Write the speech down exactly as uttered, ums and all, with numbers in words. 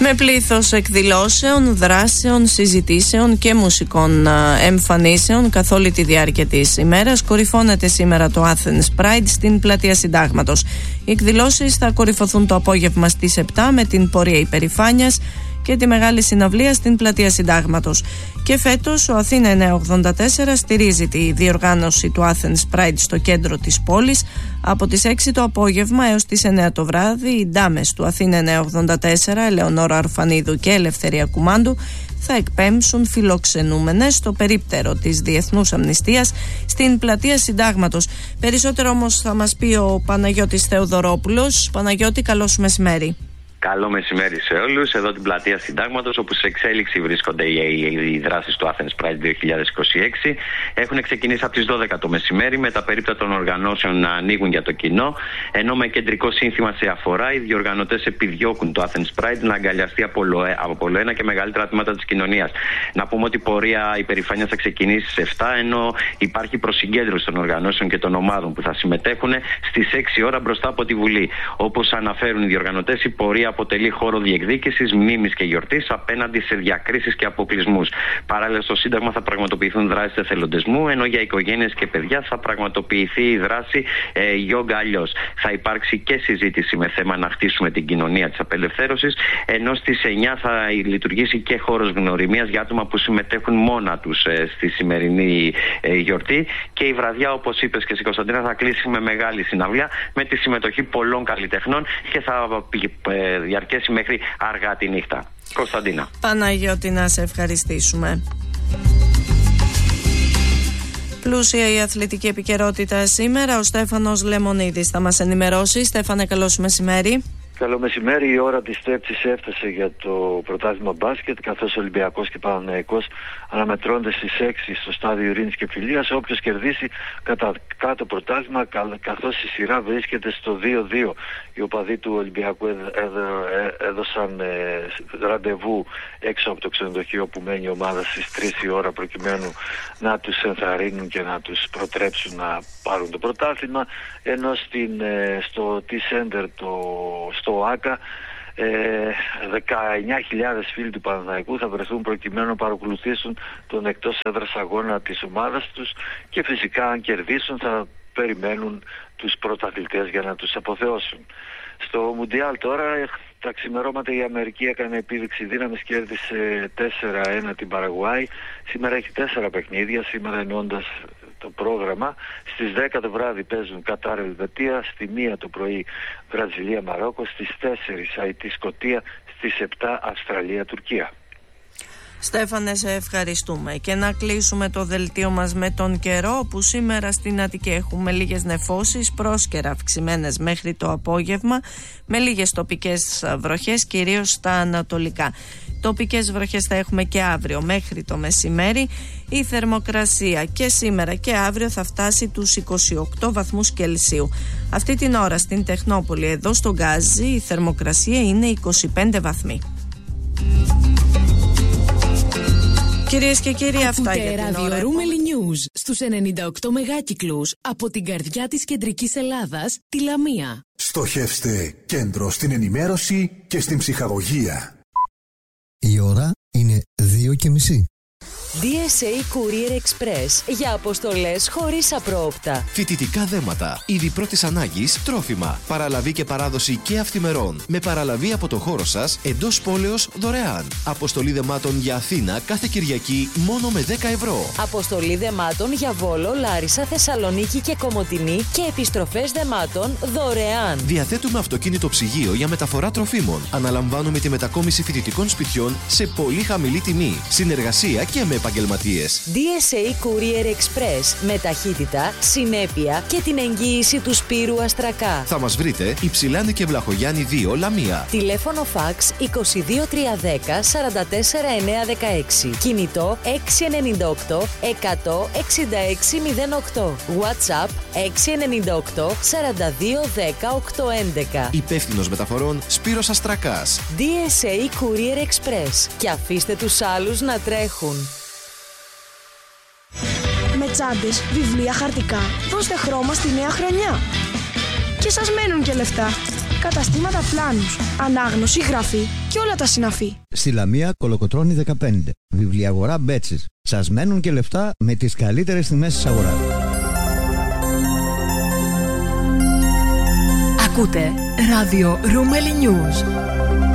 Με πλήθος εκδηλώσεων, δράσεων, συζητήσεων και μουσικών εμφανίσεων καθ' όλη τη διάρκεια της ημέρας, κορυφώνεται σήμερα το Athens Pride στην Πλατεία Συντάγματος. Οι εκδηλώσεις θα κορυφωθούν το απόγευμα στις επτά με την πορεία υπερηφάνειας και τη μεγάλη συναυλία στην Πλατεία Συντάγματος. Και φέτος ο Αθήνα εννιακόσια ογδόντα τέσσερα στηρίζει τη διοργάνωση του Athens Pride στο κέντρο της πόλης. Από τις έξι το απόγευμα έως τις εννέα το βράδυ, οι ντάμες του Αθήνα εννιακόσια ογδόντα τέσσερα, Ελεονόρα Αρφανίδου και Ελευθερία Κουμάντου, θα εκπέμψουν φιλοξενούμενες στο περίπτερο της Διεθνούς Αμνηστίας στην Πλατεία Συντάγματος. Περισσότερο όμως θα μας πει ο Παναγιώτης Θεοδωρόπουλος. Παναγιώτη, καλώς σου μεσημέρι. Καλό μεσημέρι σε όλους. Εδώ την Πλατεία Συντάγματος, όπου σε εξέλιξη βρίσκονται οι, οι δράσεις του Athens Pride δύο χιλιάδες είκοσι έξι. Έχουν ξεκινήσει από τις δώδεκα το μεσημέρι, με τα περίπτωτα των οργανώσεων να ανοίγουν για το κοινό. Ενώ με κεντρικό σύνθημα σε αφορά, οι διοργανωτές επιδιώκουν το Athens Pride να αγκαλιαστεί από όλο ένα και μεγαλύτερα τμήματα της κοινωνίας. Να πούμε ότι η πορεία υπερηφάνειας θα ξεκινήσει στις επτά, ενώ υπάρχει προσυγκέντρωση των οργανώσεων και των ομάδων που θα συμμετέχουν στις έξι ώρα μπροστά από τη Βουλή. Όπως αναφέρουν οι διοργανωτές, η πορεία αποτελεί χώρο διεκδίκησης, μνήμης και γιορτής απέναντι σε διακρίσεις και αποκλεισμούς. Παράλληλα, στο Σύνταγμα θα πραγματοποιηθούν δράσεις εθελοντισμού, ενώ για οικογένειες και παιδιά θα πραγματοποιηθεί η δράση ε, γιόγκα αλλιώς. Θα υπάρξει και συζήτηση με θέμα να χτίσουμε την κοινωνία της απελευθέρωσης, ενώ στις εννιά θα λειτουργήσει και χώρος γνωριμίας για άτομα που συμμετέχουν μόνα τους ε, στη σημερινή ε, γιορτή. Και η βραδιά, όπως είπες και εσύ, Κωνσταντίνα, θα κλείσει με μεγάλη συναυλία με τη συμμετοχή πολλών καλλιτεχνών και θα ε, διαρκέσει μέχρι αργά τη νύχτα. Κωνσταντίνα. Παναγιώτη, να σε ευχαριστήσουμε. Πλούσια η αθλητική επικαιρότητα σήμερα. Ο Στέφανος Λεμονίδης θα μας ενημερώσει. Στέφανε, καλώς μεσημέρι. Καλό μεσημέρι. Η ώρα της Τέψης έφτασε για το πρωτάθλημα μπάσκετ, καθώς Ολυμπιακός και Παναθηναϊκός αναμετρώνται στις έξι στο στάδιο Ειρήνης και Φιλίας. Όποιος κερδίσει κατά κάτω πρωτάθλημα, καθώς η σειρά βρίσκεται στο δύο δύο. Οι οπαδοί του Ολυμπιακού έδωσαν ραντεβού έξω από το ξενοδοχείο που μένει η ομάδα στις τρεις η ώρα, προκειμένου να τους ενθαρρύνουν και να τους προτρέψουν να πάρουν το πρωτάθλημα, ενώ στην, στο T-Center, το στο ΆΚΑ, ε, δεκαεννιά χιλιάδες φίλοι του Παναθηναϊκού θα βρεθούν προκειμένου να παρακολουθήσουν τον εκτός έδρας αγώνα της ομάδας τους και φυσικά αν κερδίσουν θα περιμένουν τους πρωταθλητές για να τους αποθεώσουν. Στο Μουντιάλ τώρα, τα ξημερώματα η Αμερική έκανε επίδειξη δύναμης, κέρδισε τέσσερα ένα την Παραγουάη. Σήμερα έχει τέσσερα παιχνίδια, σήμερα εννοώντας το πρόγραμμα. Στις δέκα το βράδυ παίζουν Κατάρ Ελβετία, στη μία το πρωί Βραζιλία Μαρόκο, στις τέσσερις Αϊτή Σκωτία, στις επτά Αυστραλία Τουρκία. Στέφανε, σε ευχαριστούμε. Και να κλείσουμε το δελτίο μας με τον καιρό, που σήμερα στην Αττική έχουμε λίγες νεφώσεις, πρόσκαιρα αυξημένες μέχρι το απόγευμα, με λίγες τοπικές βροχές, κυρίως στα ανατολικά. Τοπικές βροχές θα έχουμε και αύριο μέχρι το μεσημέρι. Η θερμοκρασία και σήμερα και αύριο θα φτάσει τους είκοσι οκτώ βαθμούς Κελσίου. Αυτή την ώρα στην Τεχνόπολη, εδώ στο Γκάζι, η θερμοκρασία είναι είκοσι πέντε βαθμοί. Κυρίες και κύριοι, αυτά Ακούτε για την ώρα. Ραδιορούμελη News στους ενενήντα οκτώ μεγάκυκλους από την καρδιά της κεντρικής Ελλάδας, τη Λαμία. Στοχεύστε κέντρο στην ενημέρωση και στην ψυχαγωγία. Η ώρα είναι δύο και μισή. ντι ες έι Courier Express για αποστολές χωρίς απρόοπτα. Φοιτητικά δέματα, είδη πρώτης ανάγκης, τρόφιμα, παραλαβή και παράδοση και αυθημερών. Με παραλαβή από το χώρο σας, εντός πόλεως δωρεάν. Αποστολή δεμάτων για Αθήνα κάθε Κυριακή μόνο με δέκα ευρώ. Αποστολή δεμάτων για Βόλο, Λάρισα, Θεσσαλονίκη και Κομοτηνή και επιστροφές δεμάτων δωρεάν. Διαθέτουμε αυτοκίνητο ψυγείο για μεταφορά τροφίμων. Αναλαμβάνουμε τη μετακόμιση φοιτητικών σπιτιών σε πολύ χαμηλή τιμή. Συνεργασία και με επαγγελματίες. ντι ες έι Courier Express με ταχύτητα, συνέπεια και την εγγύηση του Σπύρου Αστρακά. Θα μας βρείτε Υψηλάνη και Βλαχογιάννη δύο, Λαμία. Τηλέφωνο φαξ είκοσι δύο τριακόσια δέκα σαράντα τέσσερα εννιακόσια δεκαέξι. Κινητό έξι εννιά οκτώ εκατό εξήντα έξι μηδέν οκτώ. WhatsApp έξι εννιά οκτώ σαράντα δύο δέκα οκτακόσια έντεκα. Υπεύθυνος μεταφορών Σπύρος Αστρακάς. ντι ες έι Courier Express. Και αφήστε τους άλλους να τρέχουν. Με τσάντες, βιβλία, χαρτικά, δώστε χρώμα στη νέα χρονιά. Και σας μένουν και λεφτά. καταστήματα πλάνους, ανάγνωση, γραφή και όλα τα συναφή. Στη Λαμία Κολοκοτρώνη δεκαπέντε. Βιβλιαγορά Μπέτσης. Σας μένουν και λεφτά με τις καλύτερες τιμές της αγοράς. Ακούτε ράδιο Ρούμελι News.